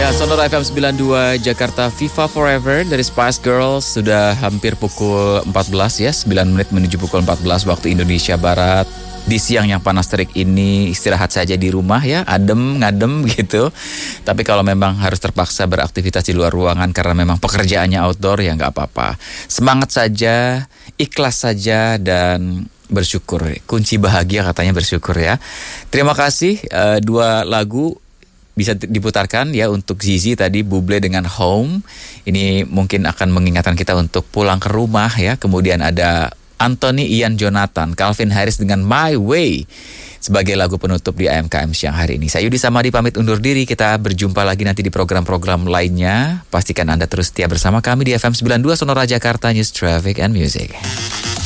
Ya, Sonora FM 92 Jakarta, Viva Forever dari Spice Girls. Sudah hampir pukul 14 ya, 9 menit menuju pukul 14 waktu Indonesia Barat. Di siang yang panas terik ini istirahat saja di rumah ya, adem, ngadem gitu. Tapi kalau memang harus terpaksa beraktivitas di luar ruangan karena memang pekerjaannya outdoor, ya nggak apa-apa. Semangat saja, ikhlas saja, dan bersyukur. Kunci bahagia katanya bersyukur ya. Terima kasih, dua lagu bisa diputarkan ya untuk Zizi tadi, Buble dengan Home. Ini mungkin akan mengingatkan kita untuk pulang ke rumah ya. Kemudian ada Anthony Ian Jonathan, Calvin Harris dengan My Way sebagai lagu penutup di AMKM siang hari ini. Saya Yudi Samadi pamit undur diri. Kita berjumpa lagi nanti di program-program lainnya. Pastikan Anda terus setia bersama kami di FM 92 Sonora Jakarta, News, Traffic and Music.